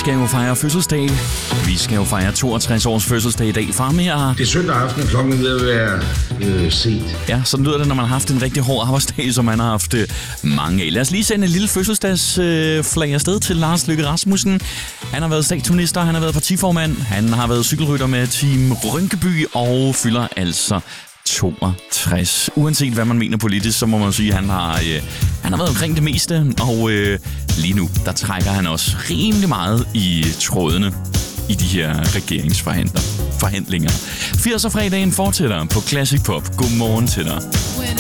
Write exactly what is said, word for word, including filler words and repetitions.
skal jo fejre fødselsdag. Vi skal jo fejre toogtres års fødselsdag i dag. Far med jer. Det er søndag aften, klokken er ved at være øh, set. Ja, sådan lyder det, når man har haft en rigtig hård arbejdsdag, som man har haft øh, mange af. Lad os lige sende en lille fødselsdagsflag øh, afsted til Lars Løkke Rasmussen. Han har været statsminister, han har været partiformand, han har været cykelrytter med Team Rynkeby og fylder altså toogtres. Uanset hvad man mener politisk, så må man sige, at han har, øh, han har været omkring det meste, og øh, lige nu, der trækker han også rimelig meget i trådene i de her regeringsforhandlinger. firser-fredagen fortsætter på Classic Pop. Godmorgen til dig.